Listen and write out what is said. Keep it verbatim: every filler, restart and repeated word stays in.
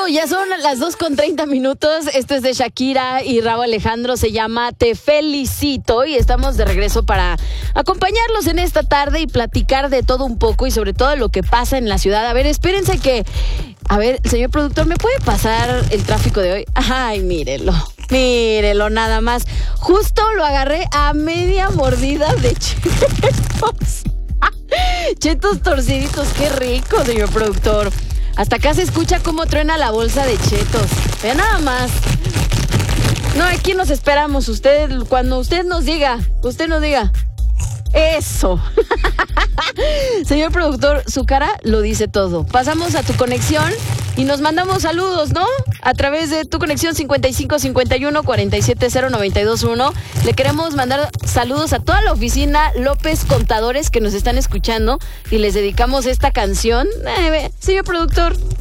Bueno, ya son las dos con treinta minutos. Esto es de Shakira y Rauw Alejandro. Se llama Te Felicito. Y estamos de regreso para acompañarlos en esta tarde y platicar de todo un poco y sobre todo lo que pasa en la ciudad. A ver, espérense que... A ver, señor productor, ¿me puede pasar el tráfico de hoy? Ay, mírelo. Mírelo nada más. Justo lo agarré a media mordida de chetos. Chetos torciditos. Qué rico, señor productor. Hasta acá se escucha cómo truena la bolsa de chetos. Vean nada más. No, aquí nos esperamos. Usted, cuando usted nos diga, usted nos diga. Eso. Señor productor, su cara lo dice todo. Pasamos a tu conexión y nos mandamos saludos, ¿no? A través de tu conexión cincuenta y cinco cincuenta y uno cuarenta y siete cero noventa y dos uno. Le queremos mandar saludos a toda la oficina López Contadores que nos están escuchando y les dedicamos esta canción. Eh, señor productor.